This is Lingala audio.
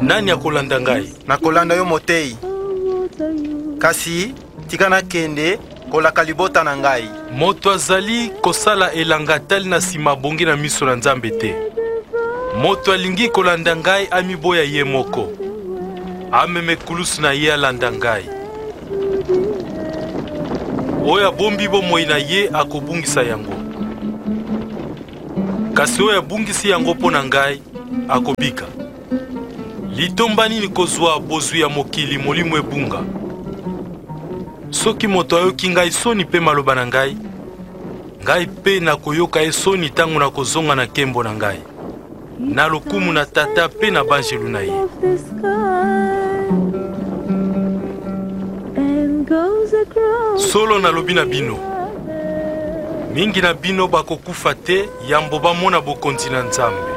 Nani akolanda ngai? Nakolanda yo motei. Kasi tika nakende kolaka libota na ngai. Moto azali kosala elanga tali na sima bongi na miso na Nzambe te. Moto alingi kolanda ngai amiboya ye moko. Ameme kulusu na ye alanda ngai. Oyo abombi bomoi na ye akobungisa yango. Kasi oyo abungisi yango mpo na ngai akobika. Litomba nini kozwa bozwi ya mokili molimo ebunga? Soki moto ayoki ngai soni pe maloba na ngai, ngai pe nakoyoka ye soni tango na kozonga na kembo na ngai, na lokumu na tata pe na banjelu na ye. Solo nalobi na bino, mingi na bino bakokufa te yambo bamona bokonzi na Nzambe.